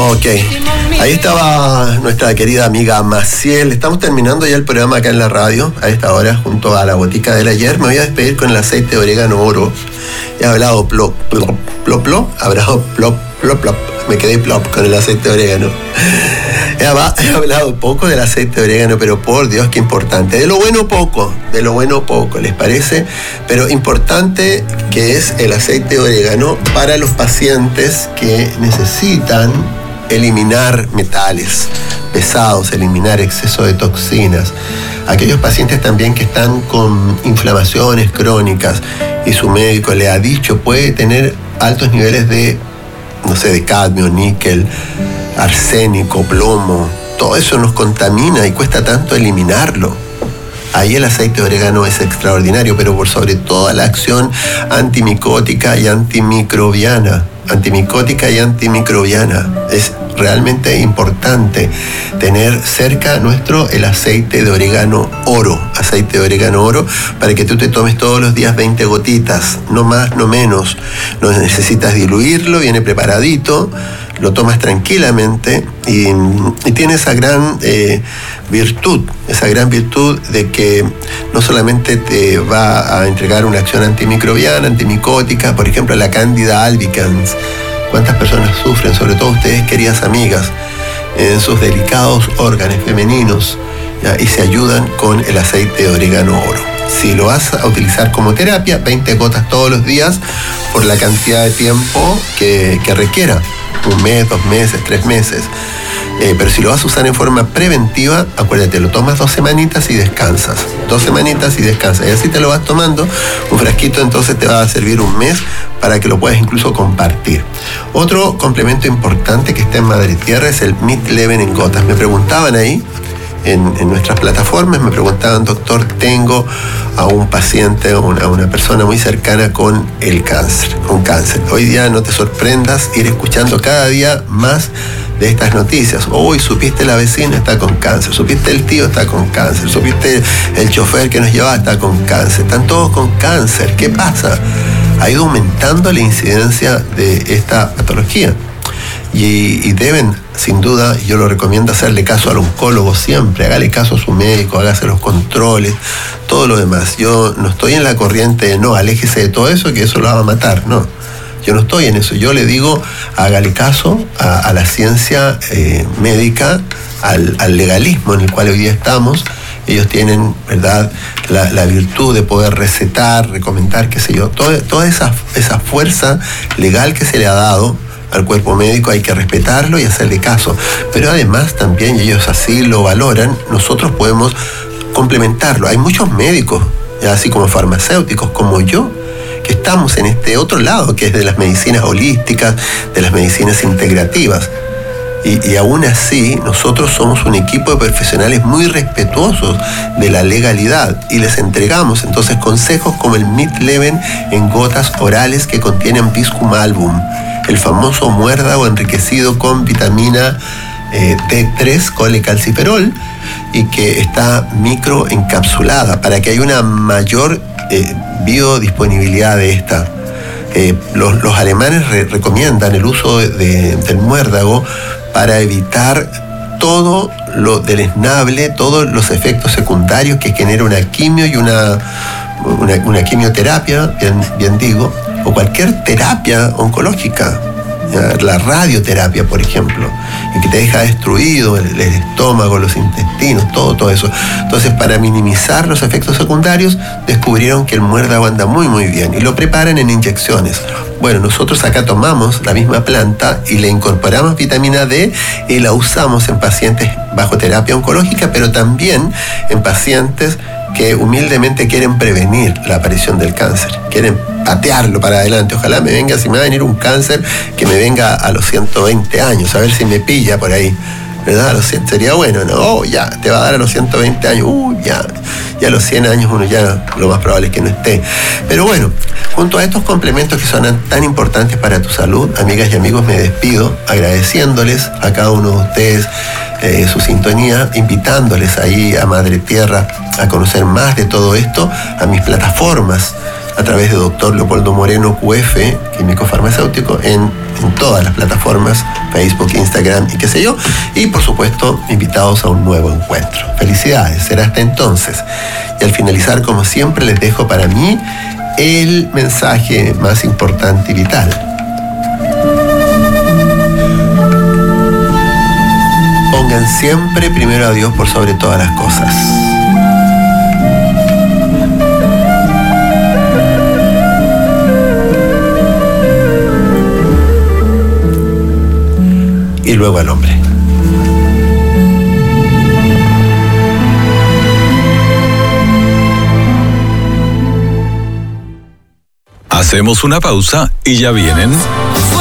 Ok, ahí estaba nuestra querida amiga Maciel. Estamos terminando ya el programa acá en la radio a esta hora junto a la botica del ayer. Me voy a despedir con el aceite de orégano oro. He hablado plop, plop, plop, plop, hablado plop, plop, plop. Me quedé plop con el aceite de orégano. He hablado poco del aceite de orégano, pero por Dios, qué importante. De lo bueno poco, ¿les parece? Pero importante que es el aceite de orégano para los pacientes que necesitan eliminar metales pesados, eliminar exceso de toxinas. Aquellos pacientes también que están con inflamaciones crónicas y su médico le ha dicho puede tener altos niveles de, no sé, de cadmio, níquel, arsénico, plomo. Todo eso nos contamina y cuesta tanto eliminarlo. Ahí el aceite de orégano es extraordinario, pero por sobre todo la acción antimicótica y antimicrobiana. Es realmente importante tener cerca nuestro el aceite de orégano oro, para que tú te tomes todos los días 20 gotitas, no más, no menos. No necesitas diluirlo, viene preparadito, lo tomas tranquilamente y tiene esa gran virtud de que no solamente te va a entregar una acción antimicrobiana, antimicótica, por ejemplo la Candida albicans. ¿Cuántas personas sufren, sobre todo ustedes, queridas amigas, en sus delicados órganos femeninos, ¿ya? Y se ayudan con el aceite de orégano oro? Si lo vas a utilizar como terapia, 20 gotas todos los días por la cantidad de tiempo que requiera, 1 mes, 2 meses, 3 meses. Pero si lo vas a usar en forma preventiva, acuérdate, lo tomas 2 semanitas y descansas. 2 semanitas y descansas. Y así te lo vas tomando. Un frasquito entonces te va a servir 1 mes para que lo puedas incluso compartir. Otro complemento importante que está en Madre Tierra es el Midleven en gotas. Me preguntaban ahí en nuestras plataformas, me preguntaban, doctor, tengo a un paciente, a una persona muy cercana con cáncer. Hoy día no te sorprendas ir escuchando cada día más de estas noticias. Hoy supiste la vecina está con cáncer, supiste el tío está con cáncer, supiste el chofer que nos llevaba está con cáncer, están todos con cáncer. ¿Qué pasa? Ha ido aumentando la incidencia de esta patología y deben, sin duda, yo lo recomiendo hacerle caso al oncólogo siempre, hágale caso a su médico, hágase los controles, todo lo demás. Yo no estoy en la corriente de no, aléjese de todo eso, que eso lo va a matar, no. Yo no estoy en eso, yo le digo, hágale caso a la ciencia médica, al legalismo en el cual hoy día estamos. Ellos tienen, ¿verdad?, la virtud de poder recetar, recomendar, qué sé yo, toda esa fuerza legal que se le ha dado al cuerpo médico hay que respetarlo y hacerle caso. Pero además también, y ellos así lo valoran, nosotros podemos complementarlo. Hay muchos médicos, ya así como farmacéuticos, como yo, que estamos en este otro lado, que es de las medicinas holísticas, de las medicinas integrativas. Y aún así, nosotros somos un equipo de profesionales muy respetuosos de la legalidad y les entregamos entonces consejos como el Midleven en gotas orales que contienen Viscum album, el famoso muérdago enriquecido con vitamina D3, colecalciferol, y que está microencapsulada para que haya una mayor biodisponibilidad de esta. Los alemanes recomiendan el uso del muérdago para evitar todo lo deleznable, todos los efectos secundarios que genera una quimio y una quimioterapia, bien digo, o cualquier terapia oncológica, la radioterapia, por ejemplo, y que te deja destruido el estómago, los intestinos, todo eso. Entonces, para minimizar los efectos secundarios, descubrieron que el muérdago anda muy, muy bien y lo preparan en inyecciones. Bueno, nosotros acá tomamos la misma planta y le incorporamos vitamina D y la usamos en pacientes bajo terapia oncológica, pero también en pacientes que humildemente quieren prevenir la aparición del cáncer, quieren patearlo para adelante. Ojalá me venga, si me va a venir un cáncer, que me venga a los 120 años, a ver si me pilla por ahí, ¿verdad? A los 100, sería bueno, ¿no? Ya, te va a dar a los 120 años, ya a los 100 años uno ya lo más probable es que no esté. Pero bueno, junto a estos complementos que son tan importantes para tu salud, amigas y amigos, me despido agradeciéndoles a cada uno de ustedes su sintonía, invitándoles ahí a Madre Tierra a conocer más de todo esto, a mis plataformas, a través de Dr. Leopoldo Moreno QF, químico farmacéutico, en todas las plataformas, Facebook, Instagram y qué sé yo. Y por supuesto, invitados a un nuevo encuentro. Felicidades, será hasta entonces. Y al finalizar, como siempre, les dejo para mí el mensaje más importante y vital. Pongan siempre primero a Dios por sobre todas las cosas. Y luego al hombre. Hacemos una pausa y ya vienen